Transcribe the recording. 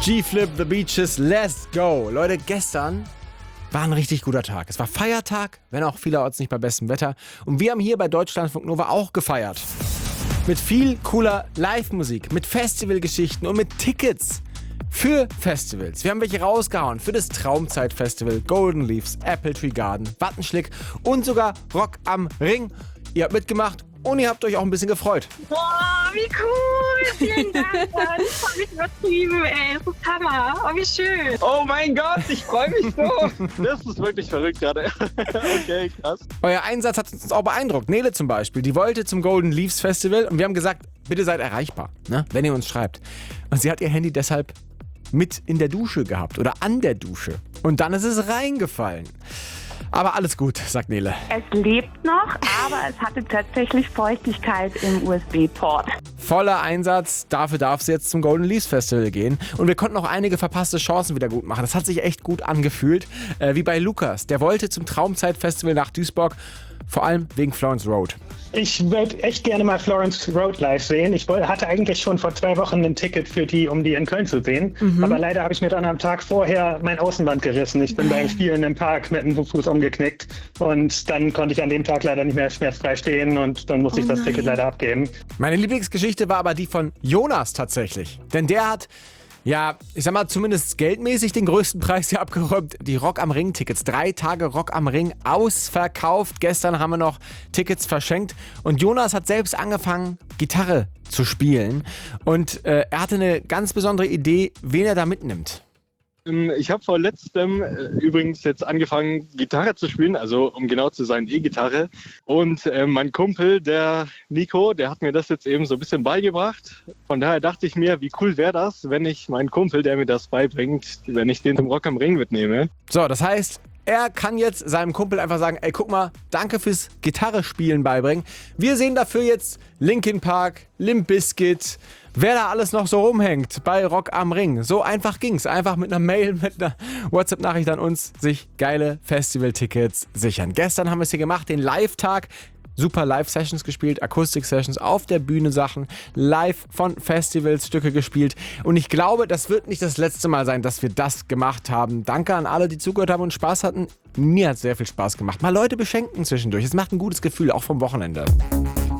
G-Flip, The Beaches, let's go. Leute, gestern war ein richtig guter Tag. Es war Feiertag, wenn auch vielerorts nicht bei bestem Wetter. Und wir haben hier bei Deutschlandfunk Nova auch gefeiert. Mit viel cooler Live-Musik, mit Festivalgeschichten und mit Tickets für Festivals. Wir haben welche rausgehauen für das Traumzeit-Festival, Golden Leaves, Apple Tree Garden, Wattenschlick und sogar Rock am Ring. Ihr habt mitgemacht und ihr habt euch auch ein bisschen gefreut. Boah, wie cool! Vielen Dank, Mann. Ich hab mich übertrieben, ey. Das ist Hammer. Oh, wie schön. Oh mein Gott, ich freue mich so. Das ist wirklich verrückt gerade. Okay, krass. Euer Einsatz hat uns auch beeindruckt. Nele zum Beispiel, die wollte zum Golden Leaves Festival und wir haben gesagt, bitte seid erreichbar, ne, wenn ihr uns schreibt. Und sie hat ihr Handy deshalb mit in der Dusche gehabt oder an der Dusche. Und dann ist es reingefallen. Aber alles gut, sagt Nele. Es lebt noch, aber es hatte tatsächlich Feuchtigkeit im USB-Port. Voller Einsatz, dafür darf sie jetzt zum Golden Leaves Festival gehen. Und wir konnten auch einige verpasste Chancen wieder gut machen. Das hat sich echt gut angefühlt. Wie bei Lukas, der wollte zum Traumzeit-Festival nach Duisburg, vor allem wegen Florence Road. Ich würde echt gerne mal Florence Road live sehen. Ich hatte eigentlich schon vor 2 Wochen ein Ticket für die, um die in Köln zu sehen. Aber leider habe ich mir dann am Tag vorher mein Außenband gerissen. Ich bin beim Spielen im Park mit dem Fuß umgeknickt. Und dann konnte ich an dem Tag leider nicht mehr schmerzfrei stehen und dann musste ich das Ticket leider abgeben. Meine Lieblingsgeschichte war aber die von Jonas tatsächlich. Denn der hat, ja, ich sag mal, zumindest geldmäßig den größten Preis hier abgeräumt. Die Rock am Ring Tickets. 3 Tage Rock am Ring ausverkauft. Gestern haben wir noch Tickets verschenkt. Und Jonas hat selbst angefangen, Gitarre zu spielen. Und er hatte eine ganz besondere Idee, wen er da mitnimmt. Ich habe vor letztem übrigens jetzt angefangen, Gitarre zu spielen, also um genau zu sein, E-Gitarre. Und mein Kumpel, der Nico, der hat mir das jetzt eben so ein bisschen beigebracht. Von daher dachte ich mir, wie cool wäre das, wenn ich meinen Kumpel, der mir das beibringt, wenn ich den zum Rock am Ring mitnehme. So, das heißt, er kann jetzt seinem Kumpel einfach sagen, ey, guck mal, danke fürs Gitarre-Spielen beibringen. Wir sehen dafür jetzt Linkin Park, Limp Bizkit, wer da alles noch so rumhängt bei Rock am Ring. So einfach ging's. Einfach mit einer Mail, mit einer WhatsApp-Nachricht an uns sich geile Festival-Tickets sichern. Gestern haben wir es hier gemacht, den Live-Tag. Super Live-Sessions gespielt, Akustik-Sessions, auf der Bühne Sachen, live von Festivals Stücke gespielt. Und ich glaube, das wird nicht das letzte Mal sein, dass wir das gemacht haben. Danke an alle, die zugehört haben und Spaß hatten. Mir hat es sehr viel Spaß gemacht. Mal Leute beschenken zwischendurch. Es macht ein gutes Gefühl, auch vom Wochenende.